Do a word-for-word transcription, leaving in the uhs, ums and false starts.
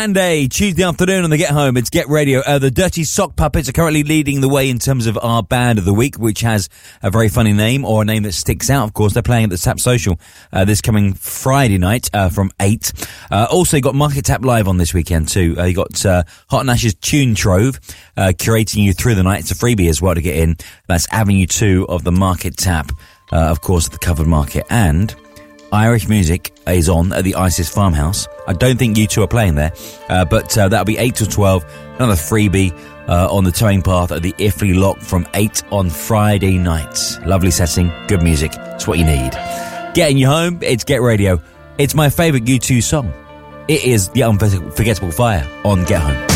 Monday, Tuesday afternoon on the Get Home, it's Get Radio. Uh, the Dirty Sock Puppets are currently leading the way in terms of our band of the week, which has a very funny name, or a name that sticks out, of course. They're playing at the Tap Social uh, this coming Friday night uh, from eight. Uh, also, you got Market Tap Live on this weekend too. Uh, you got uh, Hot and Ash's Tune Trove uh, curating you through the night. It's a freebie as well to get in. That's Avenue two of the Market Tap, uh, of course, the Covered Market. And Irish music is on at the Isis Farmhouse. I don't think you two are playing there, uh, but uh, that'll be eight till twelve. Another freebie uh, on the towing path at the Iffley Lock from eight on Friday nights. Lovely setting, good music. It's what you need. Getting you home, it's Get Radio. It's my favourite U two song. It is The Unforgettable Fire on Get Home.